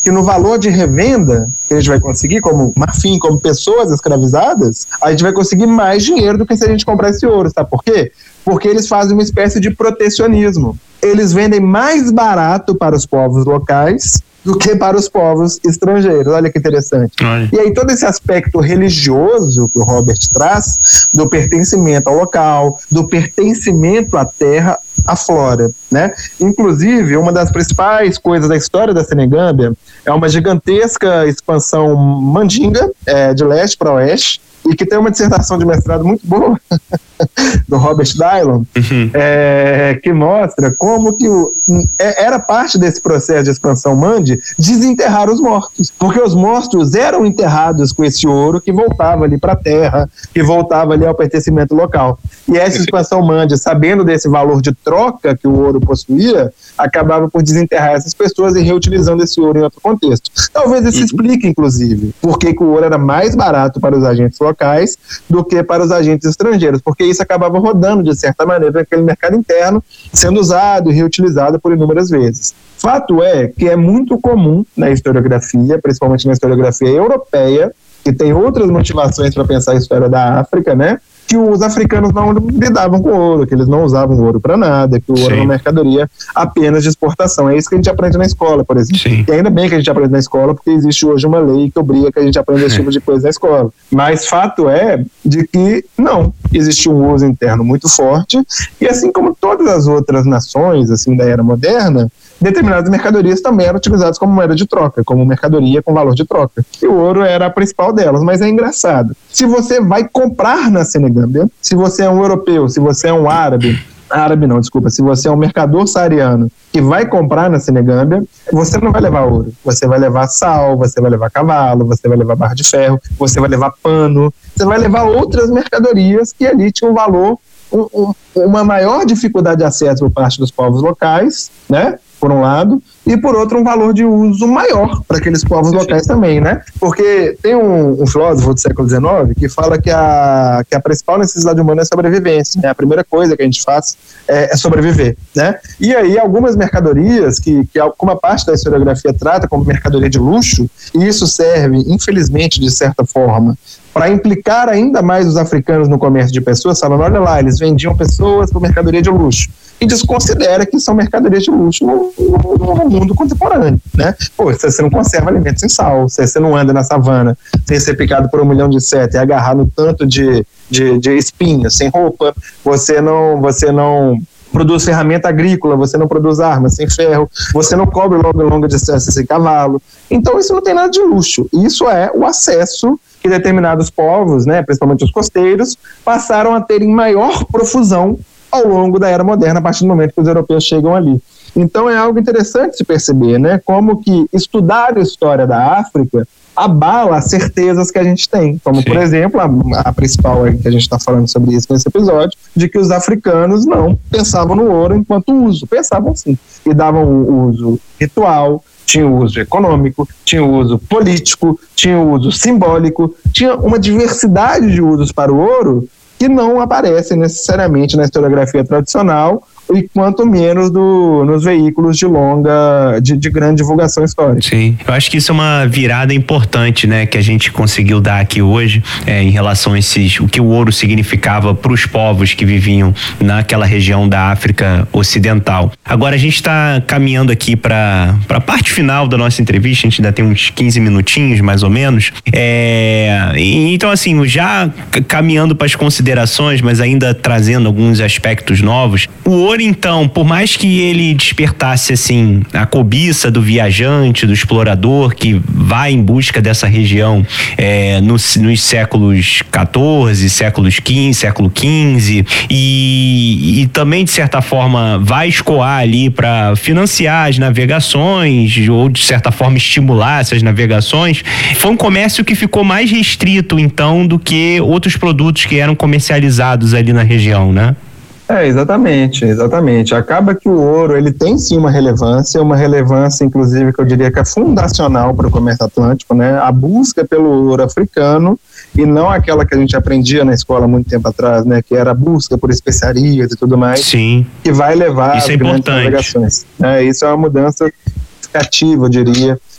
que no valor de revenda que a gente vai conseguir, como marfim, como pessoas escravizadas, a gente vai conseguir mais dinheiro do que se a gente comprar esse ouro, sabe por quê? Porque eles fazem uma espécie de protecionismo. Eles vendem mais barato para os povos locais do que para os povos estrangeiros. Olha que interessante. E aí todo esse aspecto religioso que o Robert traz, do pertencimento ao local, do pertencimento à terra, à flora, né? Inclusive, uma das principais coisas da história da Senegâmbia é uma gigantesca expansão mandinga, de leste para oeste, e que tem uma dissertação de mestrado muito boa do Robert Dylon, que mostra como que era parte desse processo de expansão mande desenterrar os mortos, porque os mortos eram enterrados com esse ouro que voltava ali para a terra, que voltava ali ao pertencimento local. E essa expansão mande, sabendo desse valor de troca que o ouro possuía, acabava por desenterrar essas pessoas e reutilizando esse ouro em outro contexto. Talvez isso explique, inclusive, por que o ouro era mais barato para os agentes locais do que para os agentes estrangeiros, porque isso acabava rodando, de certa maneira, naquele mercado interno, sendo usado e reutilizado por inúmeras vezes. Fato é que é muito comum na historiografia, principalmente na historiografia europeia, que tem outras motivações para pensar a história da África, né? Que os africanos não lidavam com ouro, que eles não usavam ouro para nada, que o ouro era uma mercadoria apenas de exportação. É isso que a gente aprende na escola, por exemplo. Sim. E ainda bem que a gente aprende na escola, porque existe hoje uma lei que obriga que a gente aprenda esse tipo de coisa na escola. Mas fato é de que não, existe um uso interno muito forte, e assim como todas as outras nações assim da era moderna, determinadas mercadorias também eram utilizadas como moeda de troca, como mercadoria com valor de troca. E o ouro era a principal delas, mas é engraçado. Se você vai comprar na Senegâmbia, se você é um europeu, se você é um se você é um mercador saariano que vai comprar na Senegâmbia, você não vai levar ouro, você vai levar sal, você vai levar cavalo, você vai levar barra de ferro, você vai levar pano, você vai levar outras mercadorias que ali tinham um valor, uma maior dificuldade de acesso por parte dos povos locais, né? Por um lado, e por outro um valor de uso maior para aqueles povos locais também, né? Porque tem um filósofo do século XIX que fala que a principal necessidade humana é sobrevivência, né? A primeira coisa que a gente faz é sobreviver, né? E aí algumas mercadorias que alguma parte da historiografia trata como mercadoria de luxo, e isso serve, infelizmente, de certa forma, para implicar ainda mais os africanos no comércio de pessoas, falando, olha lá, eles vendiam pessoas por mercadoria de luxo, e desconsidera que são mercadorias de luxo no mundo contemporâneo, né? Pô, você não conserva alimentos sem sal, você não anda na savana sem ser picado por 1 milhão de insetos e agarrar no tanto de espinhos, sem roupa, você não produz ferramenta agrícola, você não produz armas sem ferro, você não cobre longa distância sem cavalo. Então isso não tem nada de luxo, isso é o acesso que determinados povos, né, principalmente os costeiros, passaram a ter em maior profusão ao longo da era moderna, a partir do momento que os europeus chegam ali. Então é algo interessante se perceber, né, como que estudar a história da África abala as certezas que a gente tem, como por exemplo, a principal que a gente está falando sobre isso nesse episódio, de que os africanos não pensavam no ouro enquanto uso, pensavam sim, e davam o uso ritual, tinha o uso econômico, tinha o uso político, tinha o uso simbólico, tinha uma diversidade de usos para o ouro que não aparecem necessariamente na historiografia tradicional, e quanto menos nos veículos de grande divulgação histórica. Sim, eu acho que isso é uma virada importante, né, que a gente conseguiu dar aqui hoje, em relação a o que o ouro significava para os povos que viviam naquela região da África Ocidental. Agora a gente está caminhando aqui para a parte final da nossa entrevista, a gente ainda tem uns 15 minutinhos, mais ou menos, então assim, já caminhando para as considerações, mas ainda trazendo alguns aspectos novos, o ouro, então, por mais que ele despertasse assim a cobiça do viajante, do explorador que vai em busca dessa região nos séculos XIV, século XV e também de certa forma vai escoar ali para financiar as navegações ou de certa forma estimular essas navegações, foi um comércio que ficou mais restrito então do que outros produtos que eram comercializados ali na região, né? Exatamente. Acaba que o ouro, ele tem sim uma relevância inclusive que eu diria que é fundacional para o comércio atlântico, né? A busca pelo ouro africano e não aquela que a gente aprendia na escola há muito tempo atrás, né? Que era a busca por especiarias e tudo mais. Sim. Que vai levar às grandes navegações. Isso é uma mudança significativa, eu diria,